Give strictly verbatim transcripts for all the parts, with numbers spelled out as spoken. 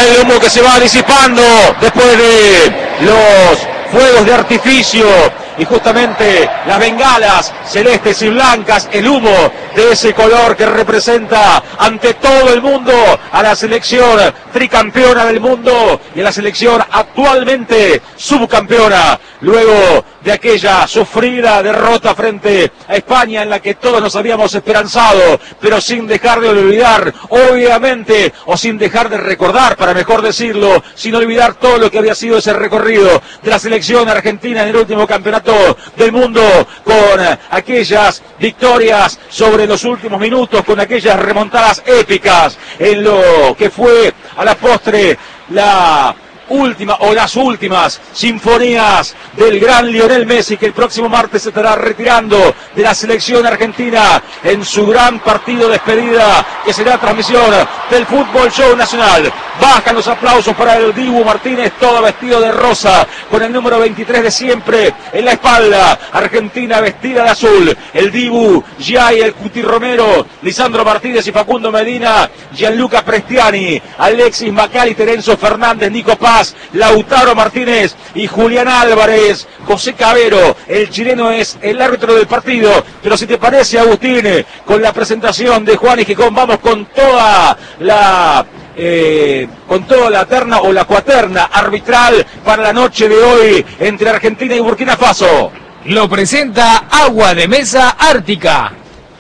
el humo que se va disipando después de los fuegos de artificio y justamente las bengalas celestes y blancas, el humo de ese color que representa ante todo el mundo a la selección tricampeona del mundo y a la selección actualmente subcampeona, luego de aquella sufrida derrota frente a España en la que todos nos habíamos esperanzado, pero sin dejar de olvidar, obviamente, o sin dejar de recordar, para mejor decirlo, sin olvidar todo lo que había sido ese recorrido de la selección argentina en el último campeonato del mundo, con aquellas victorias sobre los últimos minutos, con aquellas remontadas épicas en lo que fue a la postre la última o las últimas sinfonías del gran Lionel Messi, que el próximo martes se estará retirando de la selección argentina en su gran partido de despedida, que será transmisión del Fútbol Show Nacional. Bajan los aplausos para el Dibu Martínez, todo vestido de rosa, con el número veintitrés de siempre en la espalda. Argentina vestida de azul. El Dibu, Giai, el Cuti Romero, Lisandro Martínez y Facundo Medina, Gianluca Prestiani, Alexis McAllister, Enzo Fernández, Nico Paz, Lautaro Martínez y Julián Álvarez. José Cabero, el chileno, es el árbitro del partido. Pero si te parece, Agustín, con la presentación de Juan y Gijón, vamos con toda la... Eh, con toda la terna o la cuaterna arbitral para la noche de hoy entre Argentina y Burkina Faso. Lo presenta Agua de Mesa Ártica.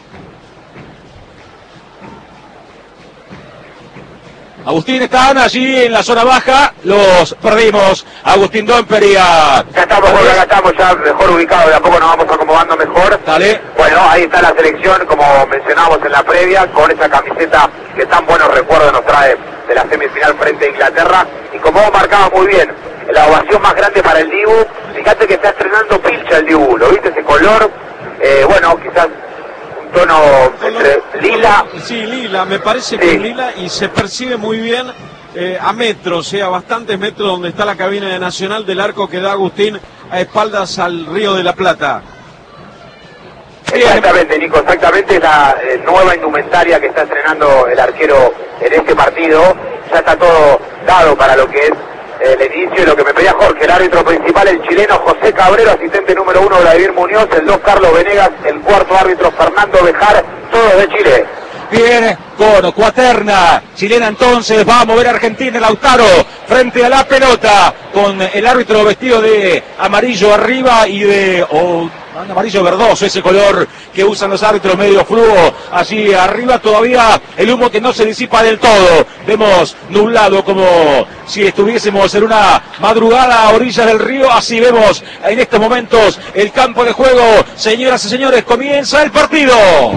Agustín, están allí en la zona baja, los perdimos. Agustín Domper y a... Ya estamos, bueno, acá estamos ya mejor ubicados, de a poco nos vamos acomodando mejor. Dale. Bueno, ahí está la selección, como mencionábamos en la previa, con esa camiseta que tan buenos recuerdos nos trae de la semifinal frente a Inglaterra. Y como vos marcabas muy bien, la ovación más grande para el Dibu. Fíjate que está estrenando pilcha el Dibu, ¿lo viste ese color? Eh, bueno, quizás... tono entre lila. Sí, lila, me parece que sí. es lila y se percibe muy bien eh, a metros, o sea, a bastantes metros donde está la cabina de Nacional, del arco que da Agustín a espaldas al Río de la Plata. Exactamente, Nico, exactamente, es la eh, nueva indumentaria que está estrenando el arquero en este partido. Ya está todo dado para lo que es el inicio y lo que me pedía Jorge, el árbitro principal, el chileno José Cabrero, asistente número uno Vladimir Muñoz, el dos Carlos Venegas, el cuarto árbitro Fernando Bejar, todos de Chile. Bien, con cuaterna chilena entonces, va a mover Argentina, Lautaro frente a la pelota, con el árbitro vestido de amarillo arriba y de... Oh, amarillo verdoso, ese color que usan los árbitros, medio fluo, allí arriba todavía el humo que no se disipa del todo, vemos nublado como si estuviésemos en una madrugada a orillas del río, así vemos en estos momentos el campo de juego. Señoras y señores, comienza el partido.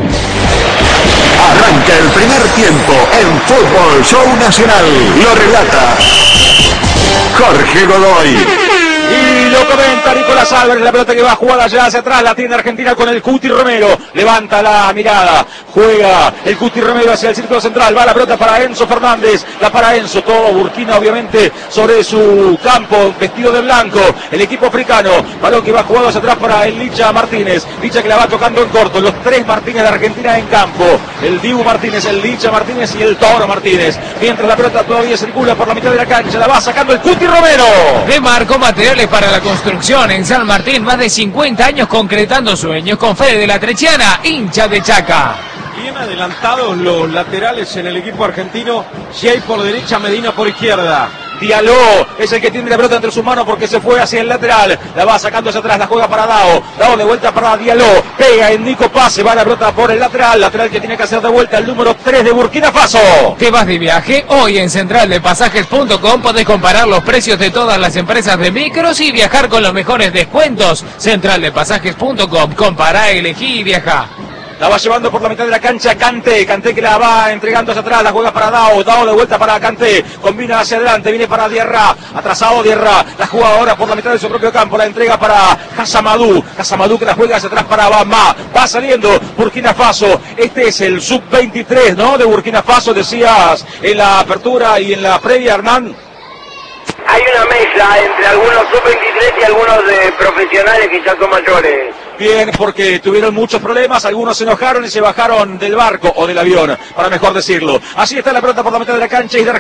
Arranca el primer tiempo en Fútbol Show Nacional, lo relata Jorge Godoy. Y lo comenta Nicolás Álvarez, la pelota que va jugada ya hacia atrás, la tiene Argentina con el Cuti Romero, levanta la mirada, juega el Cuti Romero hacia el círculo central, va la pelota para Enzo Fernández, la para Enzo, todo Burkina obviamente sobre su campo, vestido de blanco, el equipo africano, balón que va jugado hacia atrás para el Licha Martínez, Licha que la va tocando en corto, los tres Martínez de Argentina en campo, el Dibu Martínez, el Licha Martínez y el Toro Martínez, mientras la pelota todavía circula por la mitad de la cancha, la va sacando el Cuti Romero. De Marco Materiales para la construcción en San Martín, más de cincuenta años concretando sueños, con Fede de la Trechiana, hincha de Chaca. Bien adelantados los laterales en el equipo argentino, Giai por derecha, Medina por izquierda. Diallo es el que tiene la pelota entre sus manos porque se fue hacia el lateral, la va sacando hacia atrás, la juega para Dao, Dao de vuelta para Diallo, pega en Nico Paz, se va la pelota por el lateral, lateral que tiene que hacer de vuelta el número tres de Burkina Faso. ¿Te vas de viaje? Hoy en central de pasajes punto com podés comparar los precios de todas las empresas de micros y viajar con los mejores descuentos. central de pasajes punto com, compará, elegí y viajá. La va llevando por la mitad de la cancha Kanté, Kanté que la va entregando hacia atrás, la juega para Dao, Dao de vuelta para Kanté, combina hacia adelante, viene para Diarra, atrasado Diarra, la juega ahora por la mitad de su propio campo, la entrega para Hasamadou, Hasamadou que la juega hacia atrás para Bama, va saliendo Burkina Faso, este es el sub veintitrés, ¿no? De Burkina Faso, decías en la apertura y en la previa, Hernán. Hay una mezcla entre algunos sub veintitrés y algunos de profesionales que ya son mayores. Bien, porque tuvieron muchos problemas, algunos se enojaron y se bajaron del barco o del avión, para mejor decirlo. Así está la pelota por la mitad de la cancha y de